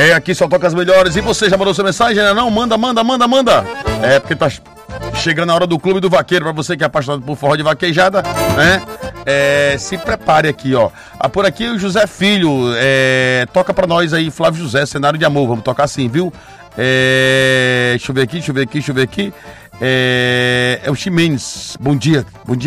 Aqui só toca as melhores. E você já mandou sua mensagem, né? Não? Manda. É, porque tá chegando a hora do Clube do Vaqueiro, pra você que é apaixonado por forró de vaquejada, né? Se prepare aqui, ó. Por aqui o José Filho, toca pra nós aí, Flávio José, Cenário de Amor. Vamos tocar assim, viu? Deixa eu ver aqui. É o Ximenes. Bom dia.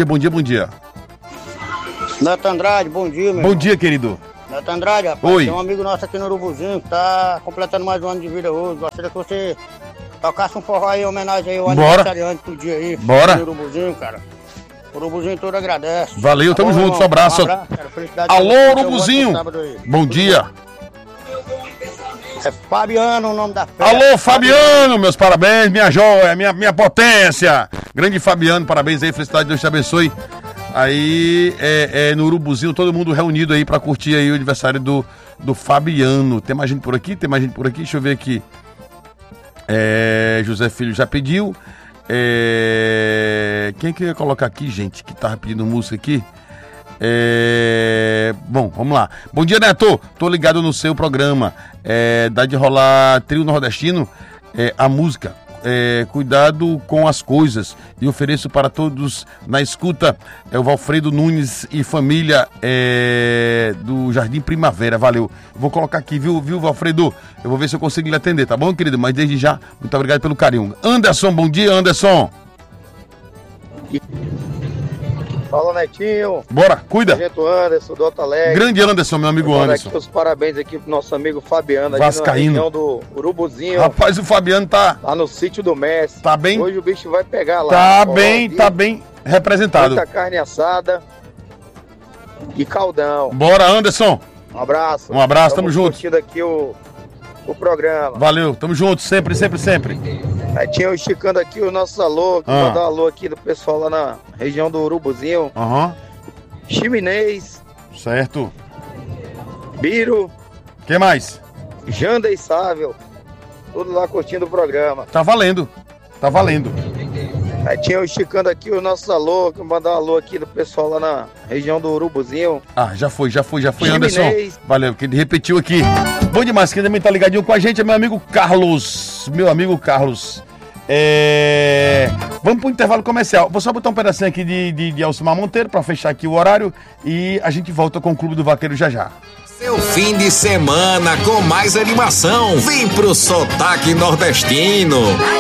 Neto Andrade, bom dia, meu Bom irmão. dia, querido. Neto Andrade, rapaz, Oi. tem um amigo nosso aqui no Urubuzinho que tá completando mais um ano de vida hoje. Gostaria que você tocasse um forró aí em homenagem aí ao aniversariante do dia aí. Bora. No Urubuzinho, cara. O Urubuzinho todo agradece. Valeu, tamo junto, irmão? um abraço. Cara. Felicidade. Alô, pra você, Urubuzinho. Bom dia. É Fabiano o nome da festa. Alô, Fabiano, meus parabéns, minha joia, minha potência. Grande Fabiano, parabéns aí, felicidade, Deus te abençoe. Aí, no Urubuzinho, todo mundo reunido aí pra curtir aí o aniversário do Fabiano. Tem mais gente por aqui? Deixa eu ver aqui. José Filho já pediu. Quem que eu ia colocar aqui, gente, que tava pedindo música aqui? Bom, vamos lá. Bom dia, Neto. Tô ligado no seu programa. Dá de rolar Trio Nordestino, a música. Cuidado com as coisas. E ofereço para todos na escuta. O Valfredo Nunes e família do Jardim Primavera. Valeu. Vou colocar aqui, viu, Valfredo? Eu vou ver se eu consigo lhe atender, tá bom, querido? Mas desde já, muito obrigado pelo carinho. Anderson, bom dia, Anderson. Fala, Netinho. Bora, cuida. Sargento Anderson, do Alto Alegre. Grande Anderson, meu amigo Anderson. Aqui os parabéns aqui pro nosso amigo Fabiano, Vascaíno. aqui na região do Urubuzinho. Rapaz, o Fabiano tá... Lá no sítio do Mestre. Tá bem... Hoje o bicho vai pegar lá. Tá bem representado. Muita carne assada e caldão. Bora, Anderson. Um abraço. Tamo junto. Curtindo aqui o programa. Valeu, tamo junto, sempre. Netinho, esticando aqui o nosso alô, mandar um alô aqui do pessoal lá na região do Urubuzinho. Chiminês. Certo. Biro. Quem mais? Janda e Sável. Tudo lá curtindo o programa. Tá valendo. Netinho, esticando aqui o nosso alô, mandar um alô aqui do pessoal lá na região do Urubuzinho. Já foi, Chiminês. Anderson. Valeu, que ele repetiu aqui. Bom demais, quem também tá ligadinho com a gente é meu amigo Carlos. Vamos pro intervalo comercial. Vou só botar um pedacinho aqui de Alcimar Monteiro pra fechar aqui o horário e a gente volta com o Clube do Vaqueiro já. Seu fim de semana com mais animação. Vem pro Sotaque Nordestino.